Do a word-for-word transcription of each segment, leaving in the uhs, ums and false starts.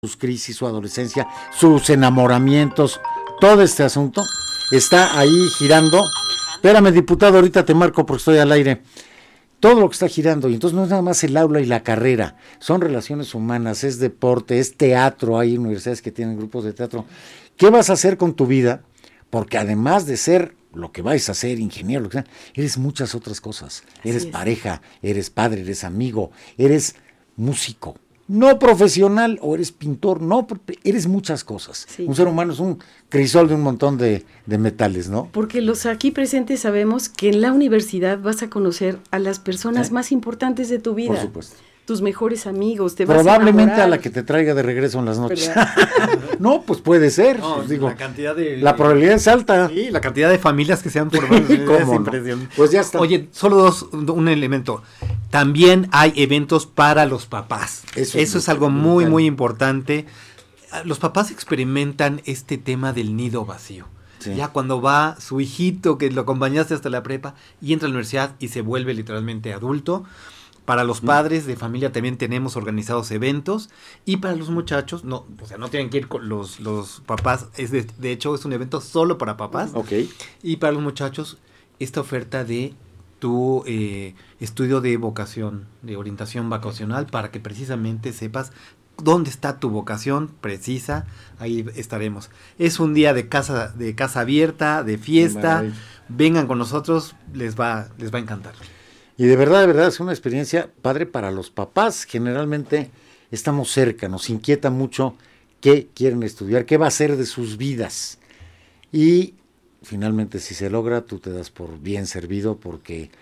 sus crisis, su adolescencia, sus enamoramientos, todo este asunto está ahí girando. Espérame, diputado, ahorita te marco porque estoy al aire. Todo lo que está girando, y entonces no es nada más el aula y la carrera, son relaciones humanas, es deporte, es teatro, hay universidades que tienen grupos de teatro. ¿Qué vas a hacer con tu vida? Porque además de ser lo que vais a hacer, ingeniero, lo que sea, eres muchas otras cosas. Eres pareja, eres padre, eres amigo, eres músico, no profesional, o eres pintor, no, eres muchas cosas. Sí. Un ser humano es un crisol de un montón de, de metales, ¿no? Porque los aquí presentes sabemos que en la universidad vas a conocer a las personas ¿Eh? más importantes de tu vida. Por supuesto. Tus mejores amigos, te probablemente vas a, a la que te traiga de regreso en las noches. No, pues puede ser. No, digo, la cantidad de la probabilidad es alta. Sí, la cantidad de familias que se han formado es impresionante. Pues ya está. Oye, solo dos, un elemento. También hay eventos para los papás. Eso, Eso es, es algo muy, muy importante. Los papás experimentan este tema del nido vacío. Sí. Ya cuando va su hijito, que lo acompañaste hasta la prepa, y entra a la universidad y se vuelve literalmente adulto. Para los padres de familia también tenemos organizados eventos, y para los muchachos, no, o sea, no tienen que ir con los, los papás, es de, de hecho es un evento solo para papás. Okay. Y para los muchachos, esta oferta de tu eh, estudio de vocación, de orientación vocacional, para que precisamente sepas dónde está tu vocación precisa, ahí estaremos. Es un día de casa, de casa abierta, de fiesta, vengan con nosotros, les va, les va a encantar. Y de verdad, de verdad, es una experiencia padre para los papás. Generalmente estamos cerca, nos inquieta mucho qué quieren estudiar, qué va a ser de sus vidas. Y finalmente, si se logra, tú te das por bien servido, porque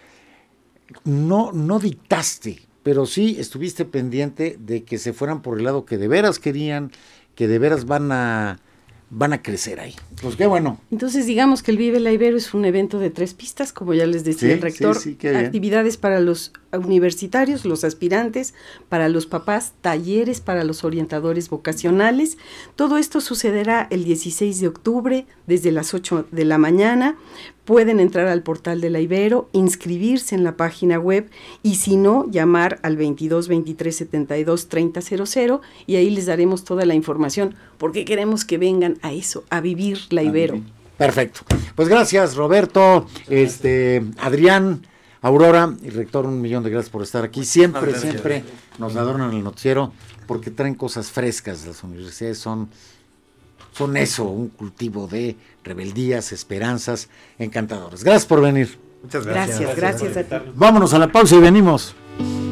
no, no dictaste, pero sí estuviste pendiente de que se fueran por el lado que de veras querían, que de veras van a... van a crecer ahí. Pues qué bueno. Entonces digamos que el Vive la Ibero es un evento de tres pistas, como ya les decía sí, el rector, sí, sí, actividades para los universitarios, los aspirantes, para los papás, talleres para los orientadores vocacionales. Todo esto sucederá el dieciséis de octubre desde las ocho de la mañana. Pueden entrar al portal de la Ibero, inscribirse en la página web, y si no, llamar al veintidós veintitrés setenta y dos treinta cero cero, y ahí les daremos toda la información, porque queremos que vengan a eso, a vivir la Ibero. Perfecto. Pues gracias, Roberto, este Adrián, Aurora y rector, un millón de gracias por estar aquí. Siempre, gracias. siempre nos adornan el noticiero, porque traen cosas frescas. Las universidades son... son eso, un cultivo de rebeldías, esperanzas encantadoras. Gracias por venir. Muchas gracias. Gracias, gracias, gracias a ti. Vámonos a la pausa y venimos.